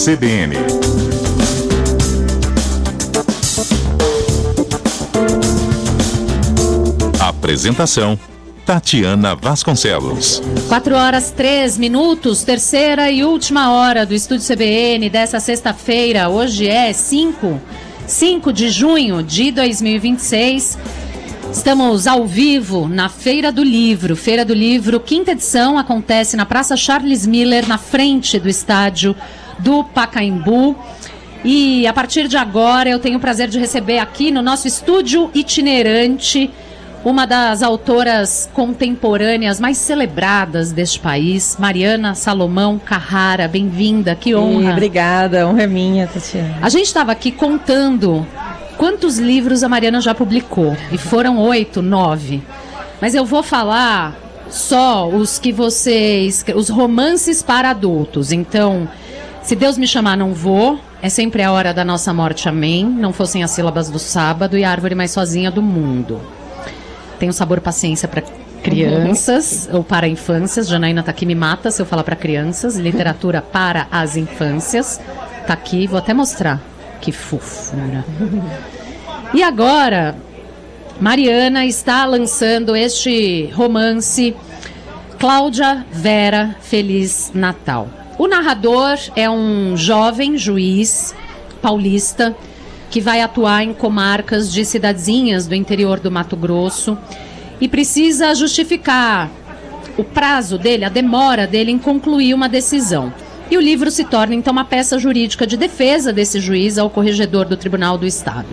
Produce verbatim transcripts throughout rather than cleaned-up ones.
C B N. Apresentação: Tatiana Vasconcelos. quatro horas, três minutos, terceira e última hora do Estúdio C B N dessa sexta-feira. Hoje é cinco de junho de dois mil e vinte e seis. Estamos ao vivo na Feira do Livro. Feira do Livro, quinta edição, acontece na Praça Charles Miller, na frente do estádio do Pacaembu. E a partir de agora eu tenho o prazer de receber aqui no nosso estúdio itinerante uma das autoras contemporâneas mais celebradas deste país, Mariana Salomão Carrara. Bem-vinda, que honra. E, obrigada, honra é minha, Tatiana. A gente estava aqui contando quantos livros a Mariana já publicou, e foram oito, nove. Mas eu vou falar só os que vocês, os romances para adultos. Então, Se Deus Me Chamar Não Vou, É Sempre a Hora da Nossa Morte, Amém, Não Fossem as Sílabas do Sábado e A Árvore Mais Sozinha do Mundo. Tem o Sabor Paciência para crianças ou para infâncias. Janaína tá aqui, me mata se eu falar para crianças. Literatura para as infâncias. Tá aqui, vou até mostrar. Que fofura. E agora, Mariana está lançando este romance, Cláudia Vera, Feliz Natal. O narrador é um jovem juiz paulista que vai atuar em comarcas de cidadezinhas do interior do Mato Grosso e precisa justificar o prazo dele, a demora dele em concluir uma decisão. E o livro se torna, então, uma peça jurídica de defesa desse juiz ao corregedor do Tribunal do Estado.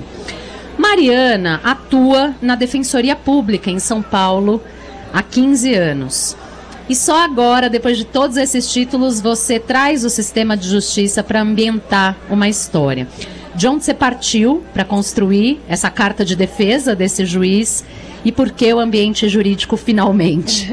Mariana atua na Defensoria Pública em São Paulo há quinze anos. E só agora, depois de todos esses títulos, você traz o sistema de justiça para ambientar uma história. De onde você partiu para construir essa carta de defesa desse juiz e por que o ambiente jurídico finalmente?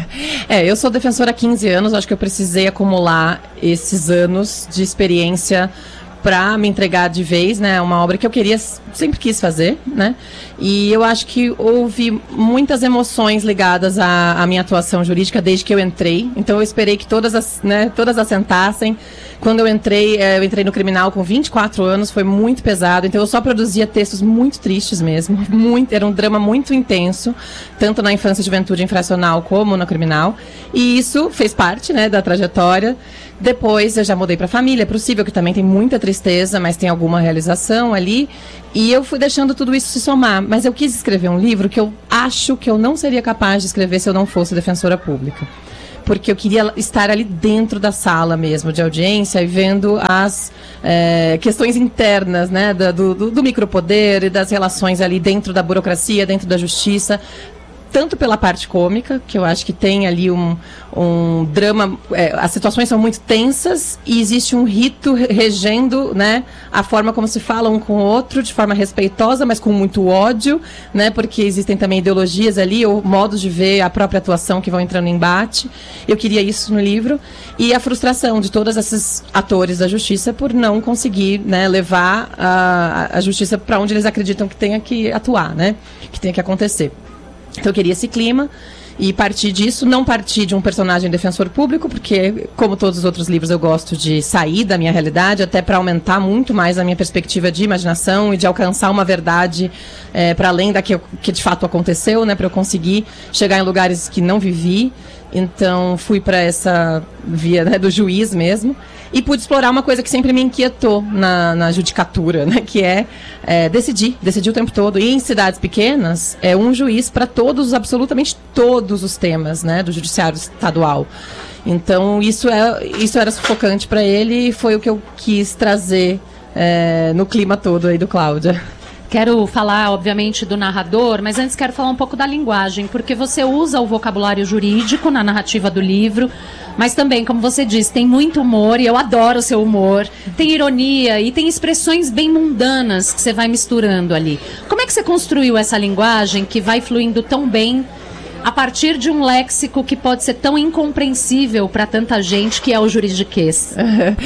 É, eu sou defensora há quinze anos, acho que eu precisei acumular esses anos de experiência para me entregar de vez, né, uma obra que eu queria, sempre quis fazer, né, e eu acho que houve muitas emoções ligadas à, à minha atuação jurídica desde que eu entrei, então eu esperei que todas, as, né, todas assentassem. Quando eu entrei, eu entrei no criminal com vinte e quatro anos, foi muito pesado, então eu só produzia textos muito tristes mesmo, muito, era um drama muito intenso, tanto na infância e juventude infracional como no criminal, e isso fez parte, né, da trajetória. Depois eu já mudei para a família, para o Cível, que também tem muita tristeza, mas tem alguma realização ali, e eu fui deixando tudo isso se somar, mas eu quis escrever um livro que eu acho que eu não seria capaz de escrever se eu não fosse defensora pública. Porque eu queria estar ali dentro da sala mesmo, de audiência, e vendo as é, questões internas, né, do, do, do micropoder e das relações ali dentro da burocracia, dentro da justiça, tanto pela parte cômica, que eu acho que tem ali um, um drama, é, as situações são muito tensas e existe um rito regendo, né, a forma como se fala um com o outro, de forma respeitosa, mas com muito ódio, né, porque existem também ideologias ali, ou modos de ver a própria atuação que vão entrando em embate. Eu queria isso no livro. E a frustração de todos esses atores da justiça por não conseguir, né, levar a, a justiça para onde eles acreditam que tenha que atuar, né, que tenha que acontecer. Então eu queria esse clima e partir disso, não partir de um personagem defensor público, porque, como todos os outros livros, eu gosto de sair da minha realidade, até para aumentar muito mais a minha perspectiva de imaginação e de alcançar uma verdade é, para além da que, eu, que de fato aconteceu, né, para eu conseguir chegar em lugares que não vivi. Então fui para essa via, né, do juiz mesmo, e pude explorar uma coisa que sempre me inquietou na, na judicatura, né, que é, é decidir, decidir o tempo todo. E em cidades pequenas, é um juiz para todos, absolutamente todos os temas, né, do judiciário estadual. Então isso, é, isso era sufocante para ele, e foi o que eu quis trazer é, no clima todo aí do Cláudia. Quero falar, obviamente, do narrador, mas antes quero falar um pouco da linguagem, porque você usa o vocabulário jurídico na narrativa do livro, mas também, como você disse, tem muito humor, e eu adoro o seu humor, tem ironia e tem expressões bem mundanas que você vai misturando ali. Como é que você construiu essa linguagem que vai fluindo tão bem a partir de um léxico que pode ser tão incompreensível para tanta gente, que é o juridiquês?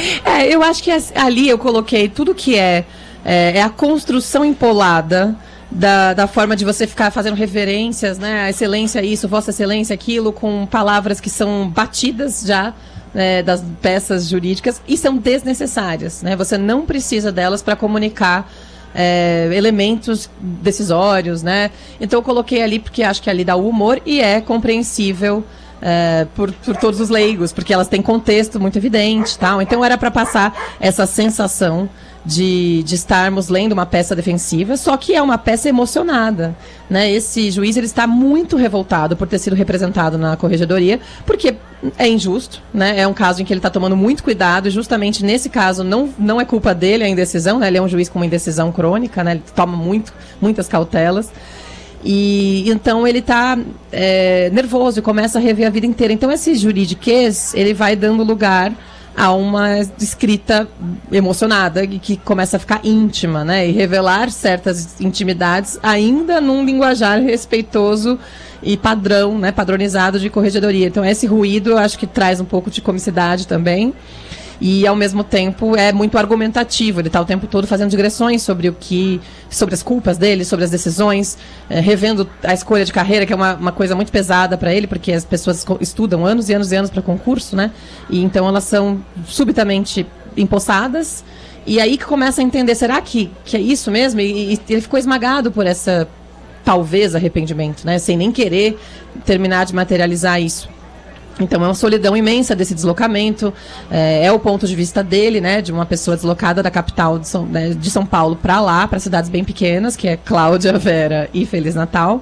É, eu acho que ali eu coloquei tudo que é É, é a construção empolada da, da forma de você ficar fazendo reverências, né? A excelência isso, vossa excelência aquilo, com palavras que são batidas já, é, das peças jurídicas e são desnecessárias, né? Você não precisa delas para comunicar é, elementos decisórios, né? Então eu coloquei ali porque acho que ali dá o humor e é compreensível É, por, por todos os leigos, porque elas têm contexto muito evidente, tal. Então era para passar essa sensação de, de estarmos lendo uma peça defensiva, só que é uma peça emocionada, né? Esse juiz ele está muito revoltado por ter sido representado na corregedoria, porque é injusto, né? É um caso em que ele está tomando muito cuidado, e justamente nesse caso não, não é culpa dele a indecisão, né? Ele é um juiz com uma indecisão crônica, né? Ele toma muito, muitas cautelas. E então ele está é, nervoso e começa a rever a vida inteira. Então esse juridiquês, ele vai dando lugar a uma escrita emocionada e que começa a ficar íntima, né? E revelar certas intimidades ainda num linguajar respeitoso e padrão, né? Padronizado de corregedoria. Então esse ruído eu acho que traz um pouco de comicidade também. E, ao mesmo tempo, é muito argumentativo. Ele está o tempo todo fazendo digressões sobre o que, sobre as culpas dele, sobre as decisões, é, revendo a escolha de carreira, que é uma, uma coisa muito pesada para ele, porque as pessoas estudam anos e anos e anos para concurso, né? E então elas são subitamente empossadas. E aí que começa a entender, será que, que é isso mesmo? E, e ele ficou esmagado por essa, talvez, arrependimento, né? Sem nem querer terminar de materializar isso. Então é uma solidão imensa desse deslocamento, é, é o ponto de vista dele, né, de uma pessoa deslocada da capital de São, né, de São Paulo para lá, para cidades bem pequenas, que é Cláudia, Vera e Feliz Natal.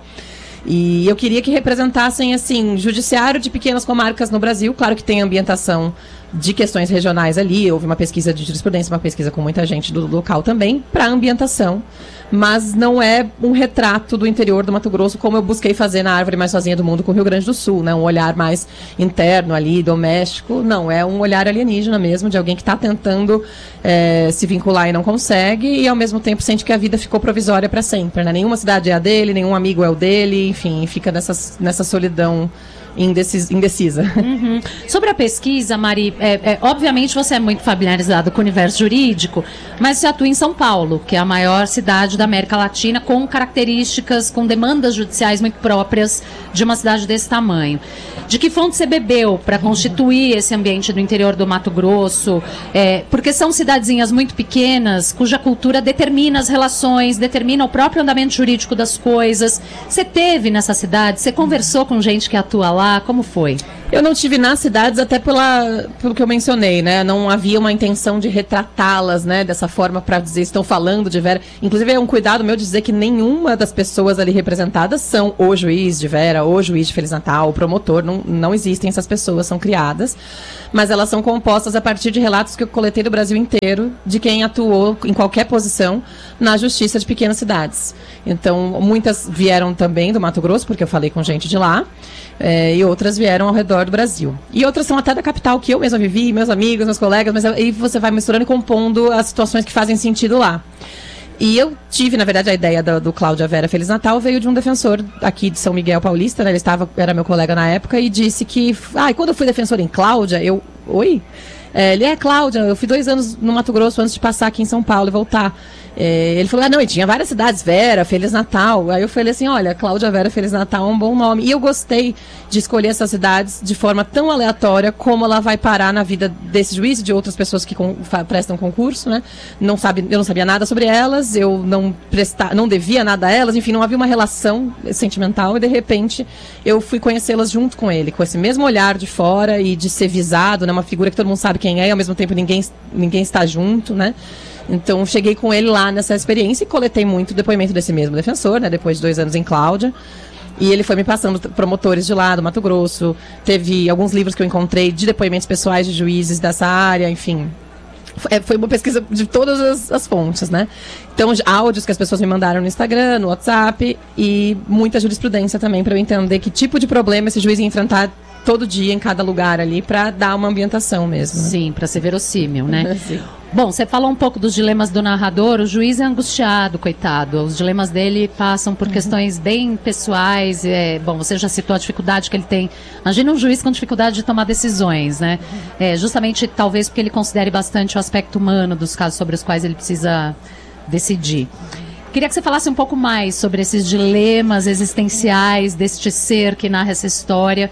E eu queria que representassem, assim, judiciário de pequenas comarcas no Brasil. Claro que tem ambientação de questões regionais ali, houve uma pesquisa de jurisprudência, uma pesquisa com muita gente do local também, para ambientação. Mas não é um retrato do interior do Mato Grosso, como eu busquei fazer na Árvore Mais Sozinha do Mundo com o Rio Grande do Sul, né? Um olhar mais interno ali, doméstico. Não, é um olhar alienígena mesmo, de alguém que está tentando é, se vincular e não consegue, e ao mesmo tempo sente que a vida ficou provisória para sempre, né? Nenhuma cidade é a dele, nenhum amigo é o dele, enfim, fica nessa, nessa solidão Indecis, indecisa. Uhum. Sobre a pesquisa, Mari, é, é, obviamente você é muito familiarizado com o universo jurídico, mas você atua em São Paulo, que é a maior cidade da América Latina, com características, com demandas judiciais muito próprias de uma cidade desse tamanho. De que fonte você bebeu para constituir esse ambiente do interior do Mato Grosso? É, porque são cidadezinhas muito pequenas, cuja cultura determina as relações, determina o próprio andamento jurídico das coisas. Você teve nessa cidade? Você conversou com gente que atua lá? Como foi? Eu não tive nas cidades, até pela, pelo que eu mencionei, né? Não havia uma intenção de retratá-las, né? Dessa forma, para dizer, estão falando de Vera. Inclusive, é um cuidado meu dizer que nenhuma das pessoas ali representadas são o juiz de Vera, o juiz de Feliz Natal, o promotor. Não, não existem essas pessoas, são criadas. Mas elas são compostas a partir de relatos que eu coletei do Brasil inteiro, de quem atuou em qualquer posição na justiça de pequenas cidades. Então, muitas vieram também do Mato Grosso, porque eu falei com gente de lá. É, e outras vieram ao redor do Brasil. E outras são até da capital, que eu mesma vivi, meus amigos, meus colegas, mas aí você vai misturando e compondo as situações que fazem sentido lá. E eu tive, na verdade, a ideia do, do Cláudia Vera Feliz Natal veio de um defensor aqui de São Miguel Paulista, né? Ele estava, era meu colega na época, e disse que, ah, e quando eu fui defensor em Cláudia, eu, oi? É, ele é Cláudia, eu fui dois anos no Mato Grosso antes de passar aqui em São Paulo e voltar. É, ele falou, ah, não, e tinha várias cidades, Vera, Feliz Natal. Aí eu falei assim, olha, Cláudia Vera Feliz Natal é um bom nome. E eu gostei de escolher essas cidades de forma tão aleatória como ela vai parar na vida desse juiz e de outras pessoas que com, prestam concurso, né? Não sabe, eu não sabia nada sobre elas, eu não, presta, não devia nada a elas, enfim, não havia uma relação sentimental e, de repente, eu fui conhecê-las junto com ele, com esse mesmo olhar de fora e de ser visado, né? Uma figura que todo mundo sabe quem é e, ao mesmo tempo, ninguém, ninguém está junto, né? Então, cheguei com ele lá nessa experiência e coletei muito depoimento desse mesmo defensor, né, depois de dois anos em Cláudia. E ele foi me passando promotores de lá, do Mato Grosso. Teve alguns livros que eu encontrei de depoimentos pessoais de juízes dessa área, enfim. Foi uma pesquisa de todas as, as fontes, né? Então, áudios que as pessoas me mandaram no Instagram, no WhatsApp, e muita jurisprudência também, para eu entender que tipo de problema esse juiz ia enfrentar todo dia, em cada lugar ali, para dar uma ambientação mesmo. Né? Sim, para ser verossímil, né? Sim. Bom, você falou um pouco dos dilemas do narrador. O juiz é angustiado, coitado. Os dilemas dele passam por uhum. questões bem pessoais. É, bom, você já citou a dificuldade que ele tem. Imagina um juiz com dificuldade de tomar decisões, né? Uhum. É, justamente, talvez, porque ele considere bastante o aspecto humano dos casos sobre os quais ele precisa decidir. Queria que você falasse um pouco mais sobre esses dilemas existenciais deste ser que narra essa história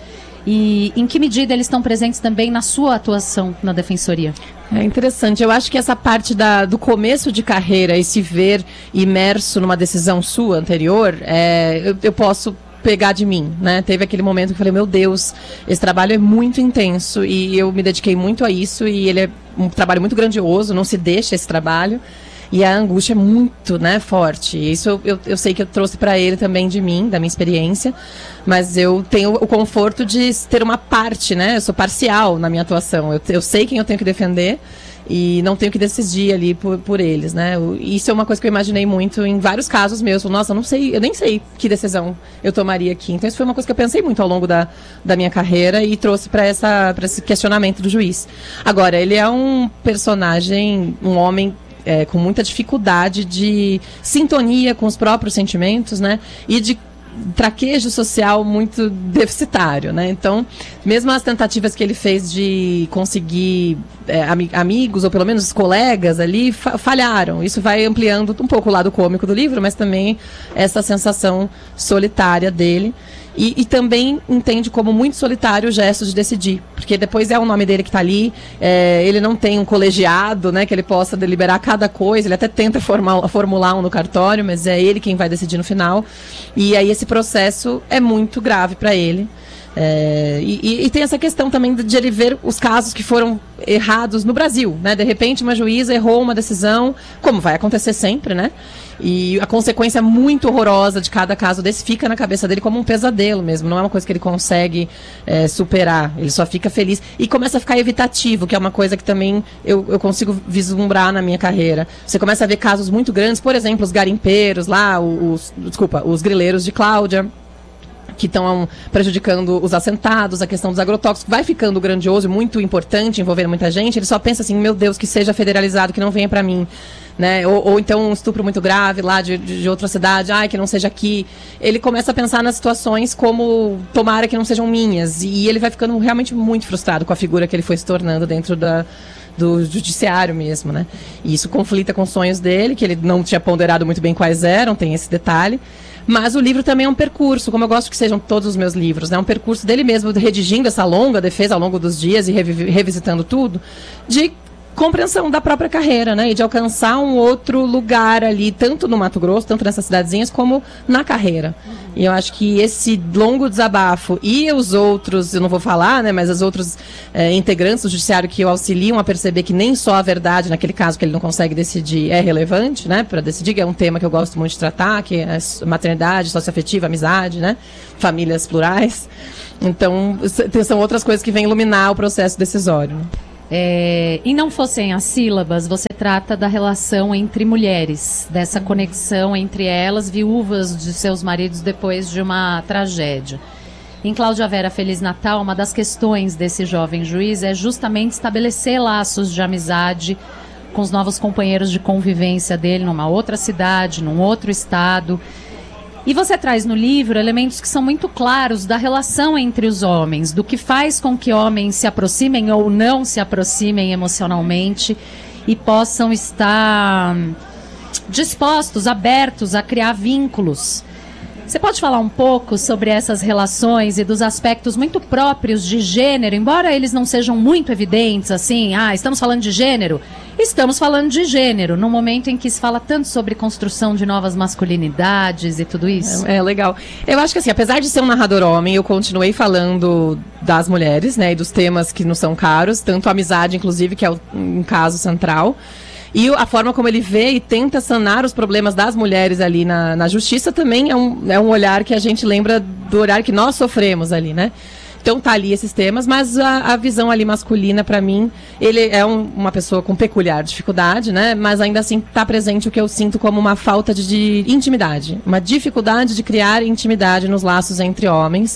E em que medida eles estão presentes também na sua atuação na Defensoria? É interessante. Eu acho que essa parte da, do começo de carreira e se ver imerso numa decisão sua anterior, é, eu, eu posso pegar de mim, né? Teve aquele momento que eu falei, meu Deus, esse trabalho é muito intenso e eu me dediquei muito a isso e ele é um trabalho muito grandioso, não se deixa esse trabalho. E a angústia é muito, né, forte. Isso eu, eu, eu sei que eu trouxe para ele também de mim, da minha experiência. Mas eu tenho o conforto de ter uma parte, né? Eu sou parcial na minha atuação. Eu, eu sei quem eu tenho que defender e não tenho que decidir ali por, por eles, né? Isso é uma coisa que eu imaginei muito em vários casos meus. Nossa, eu não sei, eu nem sei que decisão eu tomaria aqui. Então isso foi uma coisa que eu pensei muito ao longo da, da minha carreira e trouxe para essa, para esse questionamento do juiz. Agora, ele é um personagem, um homem É, com muita dificuldade de sintonia com os próprios sentimentos, né? E de traquejo social muito deficitário, né? Então, mesmo as tentativas que ele fez de conseguir é, ami- amigos, ou pelo menos colegas ali, fa- falharam. Isso vai ampliando um pouco o lado cômico do livro, mas também essa sensação solitária dele. E, e também entende como muito solitário o gesto de decidir, porque depois é o nome dele que está ali, é, ele não tem um colegiado, né, que ele possa deliberar cada coisa, ele até tenta formar, formular um no cartório, mas é ele quem vai decidir no final, e aí esse processo é muito grave para ele. É, e, e tem essa questão também de ele ver os casos que foram errados no Brasil, né? De repente uma juíza errou uma decisão, como vai acontecer sempre, né? E a consequência muito horrorosa de cada caso desse fica na cabeça dele como um pesadelo mesmo, não é uma coisa que ele consegue é, superar, ele só fica feliz e começa a ficar evitativo, que é uma coisa que também eu, eu consigo vislumbrar na minha carreira. Você começa a ver casos muito grandes, por exemplo, os garimpeiros lá, os, desculpa, os grileiros de Cláudia, que estão prejudicando os assentados, a questão dos agrotóxicos, vai ficando grandioso e muito importante, envolvendo muita gente, ele só pensa assim, meu Deus, que seja federalizado, que não venha para mim, né? Ou, ou então um estupro muito grave lá de, de outra cidade, ai, que não seja aqui. Ele começa a pensar nas situações como, tomara que não sejam minhas, e ele vai ficando realmente muito frustrado com a figura que ele foi se tornando dentro da... do judiciário mesmo, né? E isso conflita com os sonhos dele, que ele não tinha ponderado muito bem quais eram, tem esse detalhe. Mas o livro também é um percurso, como eu gosto que sejam todos os meus livros, né? Um percurso dele mesmo, redigindo essa longa defesa ao longo dos dias e revi- revisitando tudo, de compreensão da própria carreira, né? E de alcançar um outro lugar ali, tanto no Mato Grosso, tanto nessas cidadezinhas, como na carreira. E eu acho que esse longo desabafo e os outros, eu não vou falar, né? Mas os outros é, integrantes do judiciário que o auxiliam a perceber que nem só a verdade, naquele caso que ele não consegue decidir, é relevante, né? Para decidir, que é um tema que eu gosto muito de tratar, que é maternidade, socioafetiva, amizade, né? Famílias plurais. Então, são outras coisas que vêm iluminar o processo decisório, né? É, e não fossem as sílabas, você trata da relação entre mulheres, dessa conexão entre elas, viúvas de seus maridos depois de uma tragédia. Em Cláudia Vera Feliz Natal, uma das questões desse jovem juiz é justamente estabelecer laços de amizade com os novos companheiros de convivência dele numa outra cidade, num outro estado. E você traz no livro elementos que são muito claros da relação entre os homens, do que faz com que homens se aproximem ou não se aproximem emocionalmente e possam estar dispostos, abertos a criar vínculos. Você pode falar um pouco sobre essas relações e dos aspectos muito próprios de gênero, embora eles não sejam muito evidentes, assim, ah, estamos falando de gênero? Estamos falando de gênero, num momento em que se fala tanto sobre construção de novas masculinidades e tudo isso. É, é legal. Eu acho que assim, apesar de ser um narrador homem, eu continuei falando das mulheres, né, e dos temas que nos são caros, tanto a amizade, inclusive, que é um caso central. E a forma como ele vê e tenta sanar os problemas das mulheres ali na, na justiça também é um, é um olhar que a gente lembra do olhar que nós sofremos ali, né? Então tá ali esses temas, mas a, a visão ali masculina, para mim, ele é um, uma pessoa com peculiar dificuldade, né? Mas ainda assim tá presente o que eu sinto como uma falta de, de intimidade, uma dificuldade de criar intimidade nos laços entre homens.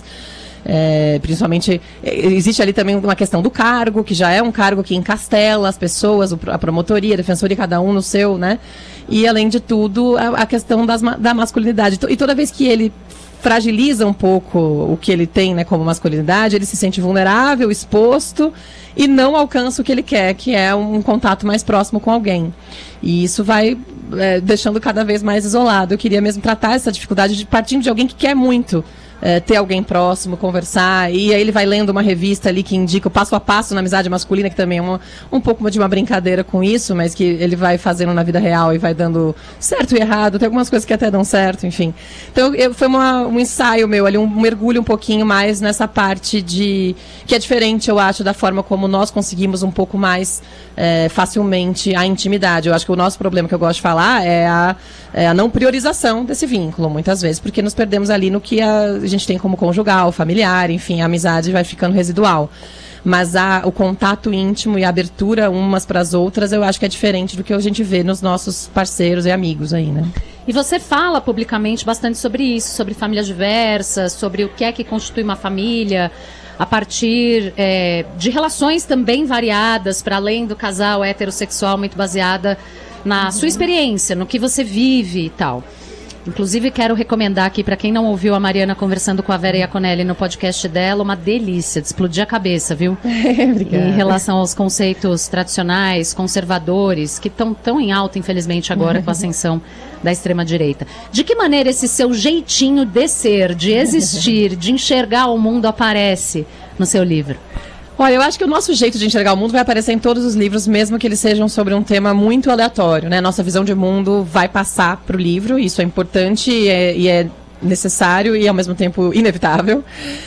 É, principalmente, existe ali também uma questão do cargo, que já é um cargo que encastela as pessoas, a promotoria, a defensoria, cada um no seu, né? E, além de tudo, a, a questão das, da masculinidade. E toda vez que ele fragiliza um pouco o que ele tem, né, como masculinidade, ele se sente vulnerável, exposto e não alcança o que ele quer, que é um contato mais próximo com alguém. E isso vai é, deixando cada vez mais isolado. Eu queria mesmo tratar essa dificuldade de partindo de alguém que quer muito, é, ter alguém próximo, conversar, e aí ele vai lendo uma revista ali que indica o passo a passo na amizade masculina, que também é uma, um pouco de uma brincadeira com isso, mas que ele vai fazendo na vida real e vai dando certo e errado, tem algumas coisas que até dão certo, enfim. Então eu, foi uma, um ensaio meu ali, um mergulho um pouquinho mais nessa parte de... que é diferente, eu acho, da forma como nós conseguimos um pouco mais é, facilmente a intimidade. Eu acho que o nosso problema, que eu gosto de falar, é a, é a não priorização desse vínculo, muitas vezes, porque nos perdemos ali no que a, a gente tem como conjugal, familiar, enfim, a amizade vai ficando residual. Mas a, o contato íntimo e a abertura umas para as outras, eu acho que é diferente do que a gente vê nos nossos parceiros e amigos aí, né? E você fala publicamente bastante sobre isso, sobre famílias diversas, sobre o que é que constitui uma família, a partir é, de relações também variadas, para além do casal heterossexual, muito baseada na uhum. sua experiência, no que você vive e tal. Inclusive, quero recomendar aqui, para quem não ouviu a Mariana conversando com a Vera Iaconelli no podcast dela, uma delícia, de explodir a cabeça, viu? Obrigada. Em relação aos conceitos tradicionais, conservadores, que estão tão em alta, infelizmente, agora com a ascensão da extrema-direita. De que maneira esse seu jeitinho de ser, de existir, de enxergar o mundo aparece no seu livro? Olha, eu acho que o nosso jeito de enxergar o mundo vai aparecer em todos os livros, mesmo que eles sejam sobre um tema muito aleatório, né? Nossa visão de mundo vai passar para o livro, isso é importante e é, e é necessário e, ao mesmo tempo, inevitável.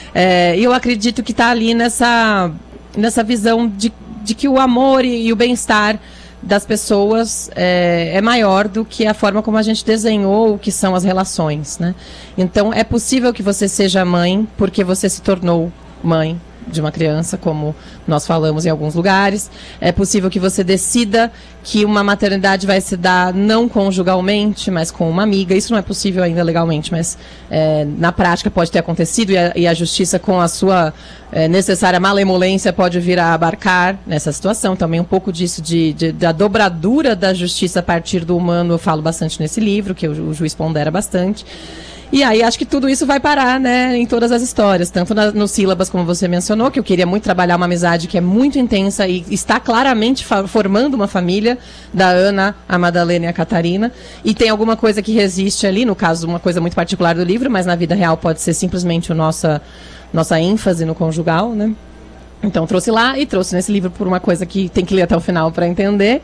É, e eu acredito que está ali nessa, nessa visão de, de que o amor e, e o bem-estar das pessoas é, é maior do que a forma como a gente desenhou o que são as relações, né? Então, é possível que você seja mãe porque você se tornou mãe de uma criança, como nós falamos em alguns lugares. É possível que você decida que uma maternidade vai se dar não conjugalmente, mas com uma amiga. Isso não é possível ainda legalmente, mas é, na prática pode ter acontecido, e a, e a justiça, com a sua é, necessária malemolência, pode vir a abarcar nessa situação. Também um pouco disso, de, de, da dobradura da justiça a partir do humano, eu falo bastante nesse livro, que o, o juiz pondera bastante. E aí acho que tudo isso vai parar, né, em todas as histórias, tanto na, no Sílabas, como você mencionou, que eu queria muito trabalhar uma amizade que é muito intensa e está claramente fa- formando uma família, da Ana, a Madalena e a Catarina, e tem alguma coisa que resiste ali, no caso uma coisa muito particular do livro, mas na vida real pode ser simplesmente a nossa, nossa ênfase no conjugal, né? Então trouxe lá e trouxe nesse livro por uma coisa que tem que ler até o final para entender.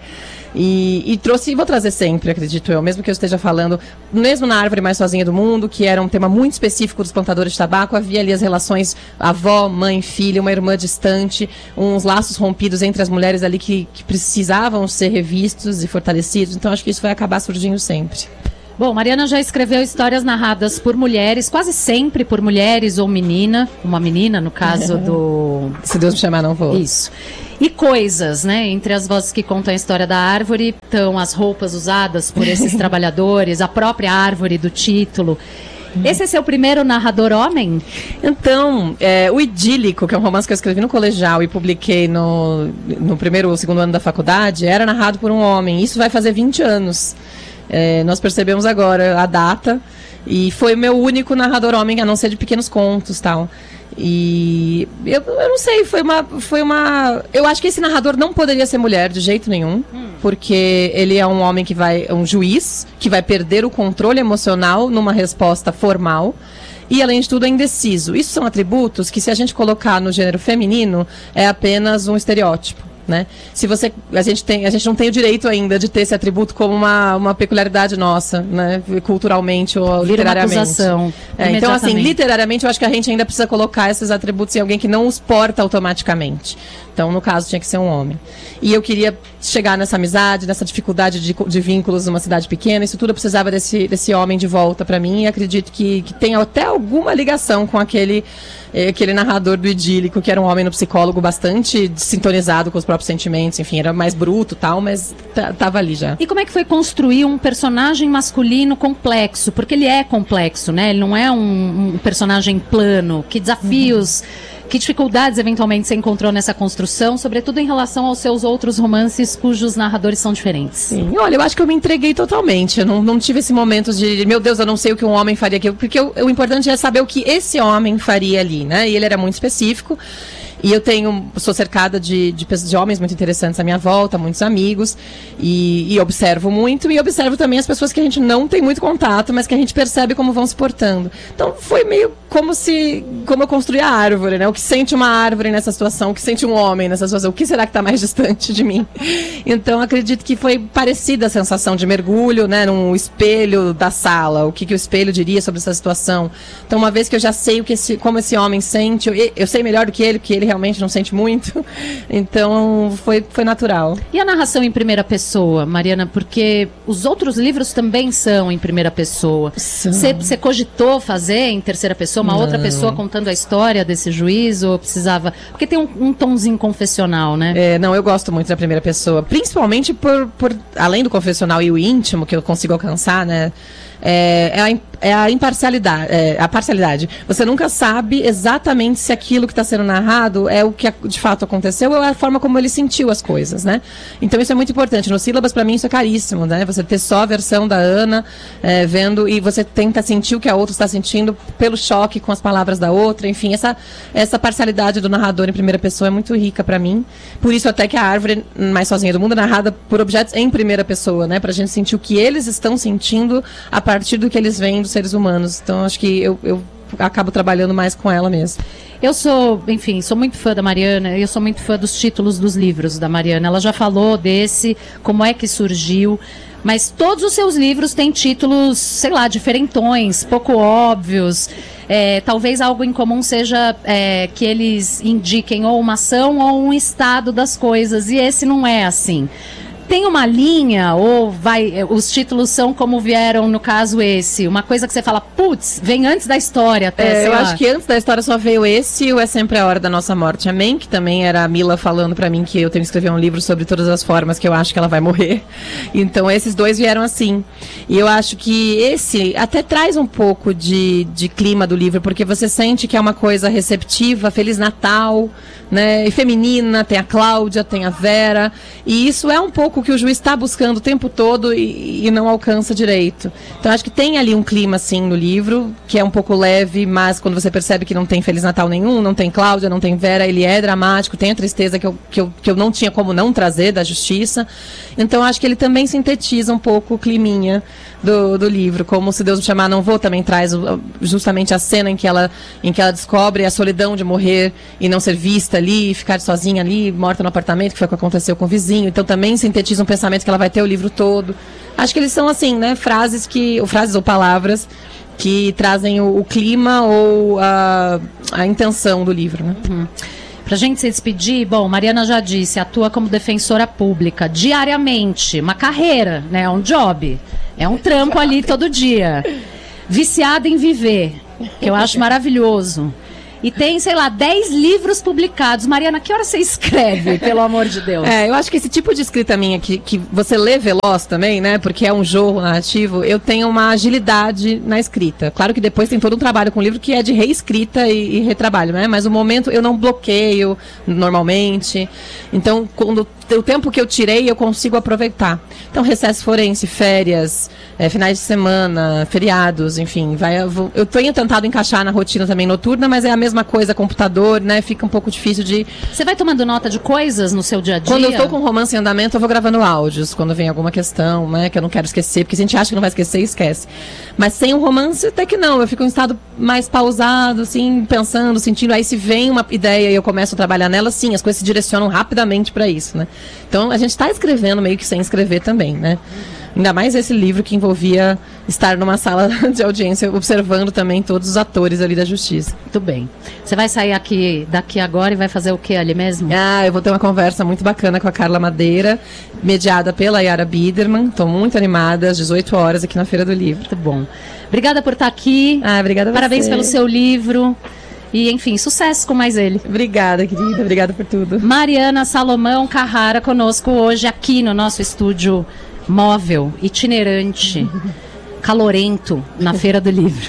E, e trouxe, e vou trazer sempre, acredito eu, mesmo que eu esteja falando, mesmo na Árvore Mais Sozinha do Mundo, que era um tema muito específico dos plantadores de tabaco, havia ali as relações avó, mãe, filha, uma irmã distante, uns laços rompidos entre as mulheres ali que, que precisavam ser revistos e fortalecidos. Então acho que isso vai acabar surgindo sempre. Bom, Mariana já escreveu histórias narradas por mulheres, quase sempre por mulheres ou menina, uma menina, no caso do... Se Deus me chamar, não vou. Isso. E coisas, né? Entre as vozes que contam a história da árvore, estão as roupas usadas por esses trabalhadores, a própria árvore do título. Esse é seu primeiro narrador homem? Então, é, o Idílico, que é um romance que eu escrevi no colegial e publiquei no, no primeiro ou segundo ano da faculdade, era narrado por um homem. Isso vai fazer vinte anos. É, nós percebemos agora a data, e foi o meu único narrador homem, a não ser de pequenos contos, tal. E eu, eu não sei, foi uma, foi uma... Eu acho que esse narrador não poderia ser mulher de jeito nenhum, hum. porque ele é um homem que vai... um juiz que vai perder o controle emocional numa resposta formal. E, além de tudo, é indeciso. Isso são atributos que, se a gente colocar no gênero feminino, é apenas um estereótipo. Né? Se você, a gente tem, a gente não tem o direito ainda de ter esse atributo como uma, uma peculiaridade nossa, né? Culturalmente ou Vira literariamente. Uma acusação, é, então, assim, literariamente, eu acho que a gente ainda precisa colocar esses atributos em alguém que não os porta automaticamente. Então, no caso, tinha que ser um homem. E eu queria chegar nessa amizade, nessa dificuldade de, de vínculos numa cidade pequena. Isso tudo eu precisava desse, desse homem de volta para mim. E acredito que, que tenha até alguma ligação com aquele, eh, aquele narrador do Idílico, que era um homem no psicólogo bastante sintonizado com os próprios sentimentos. Enfim, era mais bruto e tal, mas t- tava ali já. E como é que foi construir um personagem masculino complexo? Porque ele é complexo, né? Ele não é um, um personagem plano. Que desafios... Uhum. Que dificuldades, eventualmente, você encontrou nessa construção, sobretudo em relação aos seus outros romances cujos narradores são diferentes? Sim, olha, eu acho que eu me entreguei totalmente. Eu não, não tive esse momento de, meu Deus, eu não sei o que um homem faria aqui. Porque eu, o importante é saber o que esse homem faria ali, né? E ele era muito específico. E eu tenho, sou cercada de, de, de homens muito interessantes à minha volta, muitos amigos, e, e observo muito, e observo também as pessoas que a gente não tem muito contato, mas que a gente percebe como vão se portando. Então foi meio como se, como eu construí a árvore, né? O que sente uma árvore nessa situação, o que sente um homem nessa situação, o que será que está mais distante de mim? Então acredito que foi parecida a sensação de mergulho, né? Num espelho da sala, o que, que o espelho diria sobre essa situação. Então uma vez que eu já sei o que esse, como esse homem sente, eu, eu sei melhor do que ele, porque ele realmente não sente muito, então foi, foi natural. E a narração em primeira pessoa, Mariana, porque os outros livros também são em primeira pessoa. Você cogitou fazer em terceira pessoa, uma não. outra pessoa contando a história desse juiz, ou precisava... Porque tem um, um tomzinho confessional, né? É, não, eu gosto muito da primeira pessoa, principalmente por, por, além do confessional e o íntimo que eu consigo alcançar, né? É, é, a, é a imparcialidade, é, a parcialidade. Você nunca sabe exatamente se aquilo que está sendo narrado é o que de fato aconteceu ou é a forma como ele sentiu as coisas, né? Então isso é muito importante. No Sílabas, para mim, isso é caríssimo, né? Você ter só a versão da Ana, é, vendo, e você tenta sentir o que a outra está sentindo pelo choque com as palavras da outra. Enfim, essa, essa parcialidade do narrador em primeira pessoa é muito rica para mim. Por isso até que a Árvore Mais Sozinha do Mundo é narrada por objetos em primeira pessoa, né? Pra gente sentir o que eles estão sentindo a partir do que eles veem dos seres humanos. Então, acho que eu, eu acabo trabalhando mais com ela mesmo. Eu sou, enfim, sou muito fã da Mariana, eu sou muito fã dos títulos dos livros da Mariana. Ela já falou desse, como é que surgiu, mas todos os seus livros têm títulos, sei lá, diferentões, pouco óbvios. É, talvez algo em comum seja é, que eles indiquem ou uma ação ou um estado das coisas, e esse não é assim. Tem uma linha, ou vai, os títulos são como vieram, no caso esse, uma coisa que você fala, putz, vem antes da história até, é, eu lá. acho que antes da história só veio esse e o É Sempre a Hora da Nossa Morte. Amém, que também era a Mila falando pra mim que eu tenho que escrever um livro sobre todas as formas que eu acho que ela vai morrer. Então esses dois vieram assim. E eu acho que esse até traz um pouco de, de clima do livro, porque você sente que é uma coisa receptiva, Feliz Natal, né, e feminina, tem a Cláudia, tem a Vera, e isso é um pouco o que o juiz está buscando o tempo todo e, e não alcança direito. Então acho que tem ali um clima assim no livro, que é um pouco leve, mas quando você percebe que não tem Feliz Natal nenhum, não tem Cláudia, não tem Vera, ele é dramático, tem a tristeza que eu, que eu, que eu não tinha como não trazer da justiça. Então acho que ele também sintetiza um pouco o climinha do, do livro, como Se Deus Me Chamar Não Vou, também traz justamente a cena em que ela, em que ela descobre a solidão de morrer e não ser vista ali, ficar sozinha ali, morta no apartamento, que foi o que aconteceu com o vizinho. Então também sintetiza um pensamento que ela vai ter o livro todo. Acho que eles são assim, né, frases que, ou frases ou palavras que trazem o, o clima ou a, a intenção do livro, né? Uhum. Pra gente se despedir, bom, Mariana já disse, atua como defensora pública diariamente, uma carreira, né, um job, é um trampo ali todo dia. Viciada em viver, que eu acho maravilhoso. E tem, sei lá, dez livros publicados. Mariana, que hora você escreve, pelo amor de Deus? É, eu acho que esse tipo de escrita minha, que, que você lê veloz também, né? Porque é um jogo narrativo, eu tenho uma agilidade na escrita. Claro que depois tem todo um trabalho com o livro que é de reescrita e, e retrabalho, né? Mas o momento eu não bloqueio normalmente. Então, quando o tempo que eu tirei, eu consigo aproveitar. Então, recesso forense, férias, é, finais de semana, feriados, enfim. Vai, eu, vou, eu tenho tentado encaixar na rotina também noturna, mas é a mesma coisa, computador, né? Fica um pouco difícil de... Você vai tomando nota de coisas no seu dia a dia? Quando eu estou com romance em andamento, eu vou gravando áudios, quando vem alguma questão, né? Que eu não quero esquecer, porque a gente acha que não vai esquecer, esquece. Mas sem o romance, até que não. Eu fico em um estado mais pausado, assim, pensando, sentindo. Aí se vem uma ideia e eu começo a trabalhar nela, sim, as coisas se direcionam rapidamente para isso, né? Então, a gente está escrevendo meio que sem escrever também, né? Ainda mais esse livro que envolvia estar numa sala de audiência, observando também todos os atores ali da justiça. Muito bem. Você vai sair aqui, daqui agora e vai fazer o que ali mesmo? Ah, eu vou ter uma conversa muito bacana com a Carla Madeira, mediada pela Yara Biderman. Estou muito animada, às dezoito horas, aqui na Feira do Livro. Muito bom. Obrigada por estar aqui. Ah, obrigada a você. Parabéns pelo seu livro. E, enfim, sucesso com mais ele. Obrigada, querida. Obrigada por tudo. Mariana Salomão Carrara conosco hoje aqui no nosso estúdio móvel, itinerante, calorento, na Feira do Livro.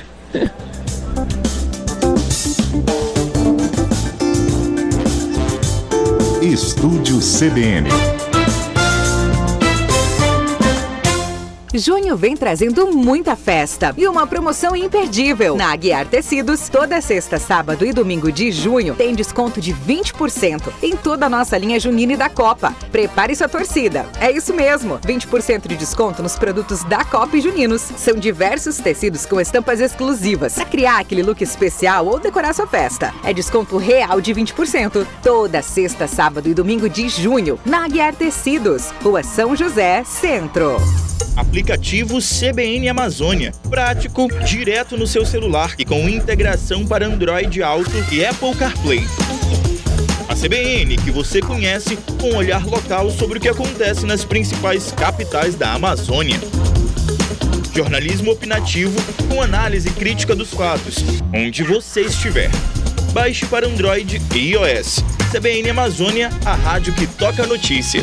Estúdio C B N. Junho vem trazendo muita festa e uma promoção imperdível. Na Aguiar Tecidos, toda sexta, sábado e domingo de junho tem desconto de vinte por cento em toda a nossa linha junina e da Copa. Prepare sua torcida. É isso mesmo, vinte por cento de desconto nos produtos da Copa e juninos. São diversos tecidos com estampas exclusivas para criar aquele look especial ou decorar sua festa. É desconto real de vinte por cento toda sexta, sábado e domingo de junho na Aguiar Tecidos, Rua São José, Centro. Aplicativo C B N Amazônia. Prático, direto no seu celular e com integração para Android Auto e Apple CarPlay. A C B N que você conhece com um olhar local sobre o que acontece nas principais capitais da Amazônia. Jornalismo opinativo com análise crítica dos fatos, onde você estiver. Baixe para Android e iOS. C B N Amazônia, a rádio que toca a notícia.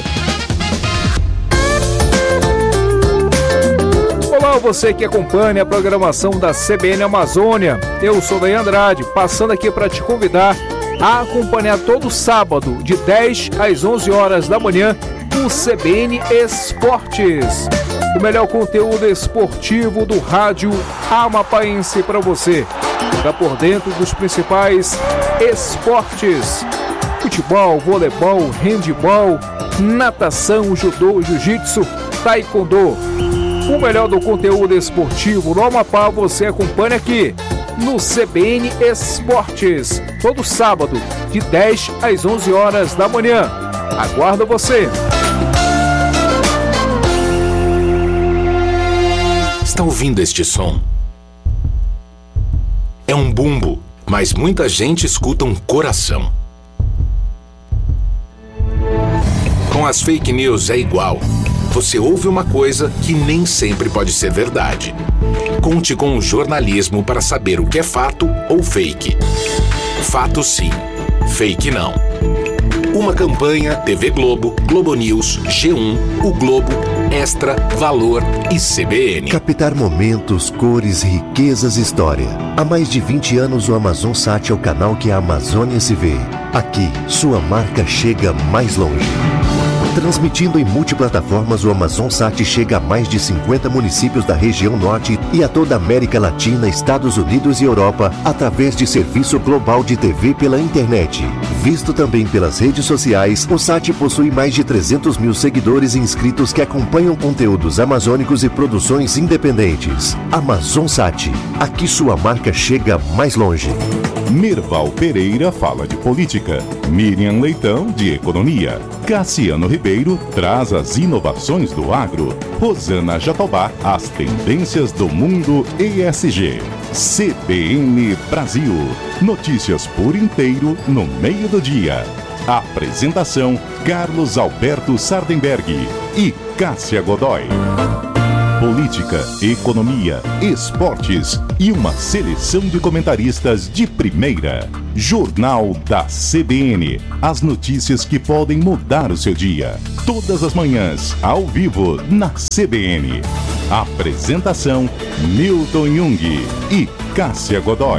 Olá, você que acompanha a programação da C B N Amazônia. Eu sou Daí Andrade, passando aqui para te convidar a acompanhar todo sábado, de dez às onze horas da manhã, o C B N Esportes. O melhor conteúdo esportivo do rádio amapaense para você. Fica por dentro dos principais esportes: futebol, voleibol, handebol, natação, judô, jiu-jitsu, taekwondo. O melhor do conteúdo esportivo no Amapá você acompanha aqui no C B N Esportes, todo sábado, de dez às onze horas da manhã. Aguardo você! Está ouvindo este som? É um bumbo, mas muita gente escuta um coração. Com as fake news é igual. Você ouve uma coisa que nem sempre pode ser verdade. Conte com o jornalismo para saber o que é fato ou fake. Fato sim, fake não. Uma campanha T V Globo, Globo News, G um, O Globo, Extra, Valor e C B N. Captar momentos, cores, riquezas e história. Há mais de vinte anos o AmazonSat é o canal que a Amazônia se vê. Aqui, sua marca chega mais longe. Transmitindo em multiplataformas, o AmazonSat chega a mais de cinquenta municípios da região norte e a toda a América Latina, Estados Unidos e Europa, através de serviço global de T V pela internet. Visto também pelas redes sociais, o Sat possui mais de trezentos mil seguidores e inscritos que acompanham conteúdos amazônicos e produções independentes. AmazonSat, aqui sua marca chega mais longe. Mirval Pereira fala de política, Miriam Leitão de economia, Cassiano Ribeiro traz as inovações do agro, Rosana Jatobá as tendências do mundo E S G. C B N Brasil, notícias por inteiro no meio do dia. Apresentação Carlos Alberto Sardenberg e Cássia Godoy. Política, economia, esportes e uma seleção de comentaristas de primeira. Jornal da C B N. As notícias que podem mudar o seu dia. Todas as manhãs, ao vivo, na C B N. Apresentação Milton Jung e Cássia Godoy.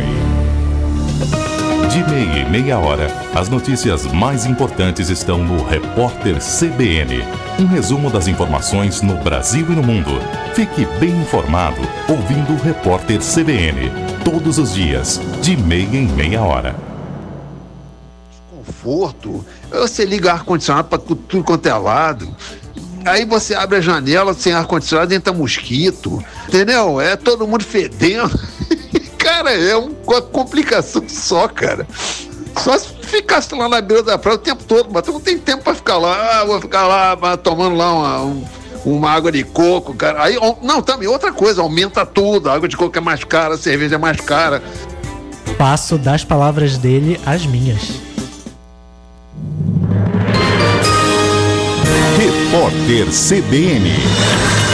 De meia e meia hora, as notícias mais importantes estão no Repórter C B N. Um resumo das informações no Brasil e no mundo. Fique bem informado ouvindo o Repórter C B N. Todos os dias, de meia em meia hora. Conforto. Você liga ar-condicionado para tudo quanto é lado. Aí você abre a janela sem ar-condicionado, entra mosquito. Entendeu? É todo mundo fedendo. Cara, é uma complicação só, cara. Só se ficasse lá na beira da praia o tempo todo, mas tu não tem tempo pra ficar lá, ah, vou ficar lá tomando lá uma, um, uma água de coco, cara. Aí, não, também outra coisa, aumenta tudo, a água de coco é mais cara, a cerveja é mais cara. Passo das palavras dele às minhas. Repórter C B N.